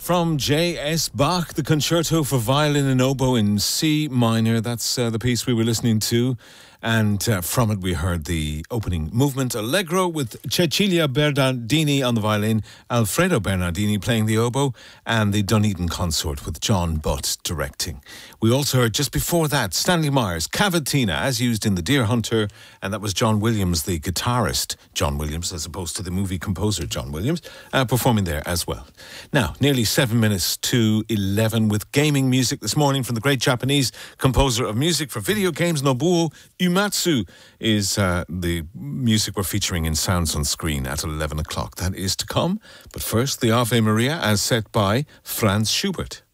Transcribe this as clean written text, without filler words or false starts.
From J.S. Bach, the Concerto for Violin and Oboe in C minor. That's the piece we were listening to. And from it we heard the opening movement, Allegro, with Cecilia Bernardini on the violin, Alfredo Bernardini playing the oboe, and the Dunedin Consort with John Butt directing. We also heard just before that Stanley Myers, Cavatina, as used in The Deer Hunter, and that was John Williams, the guitarist John Williams, as opposed to the movie composer John Williams, performing there as well. Now, nearly 7 minutes to 11 with gaming music this morning from the great Japanese composer of music for video games, Nobuo Uematsu, is the music we're featuring in Sounds on Screen at 11 o'clock. That is to come. But first, the Ave Maria as set by Franz Schubert.